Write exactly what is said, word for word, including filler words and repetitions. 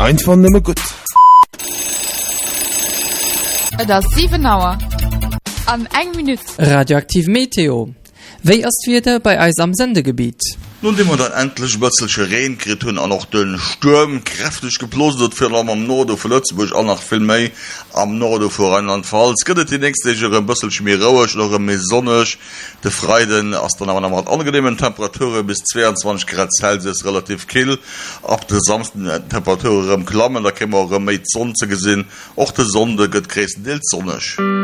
Einfach nimmer gut. Das sieben Uhr. An eng Minute. Radioaktiv Meteo. Wéi ass wieder bei eis am Sendegebiet? Nun dem man dann endlich bëtzelsche Reenkrit hunn an noch den Sturm kräftig geploset fir am am Norde vu Lützeburg an nach film méi am Norde vor Rheinland-Pfalz. Gëtt die nächste bësselsch mir rauech oder mé sonnech. De Freiden ass dann aber mat angenehmen Temperature bis zweiundzwanzig Grad Celsius relativ kill. Ab de samsten Temperature Klammen, da kemmer méi Sonne ze gesinn. Och de Sonde gëtt gräessendeels sonnech.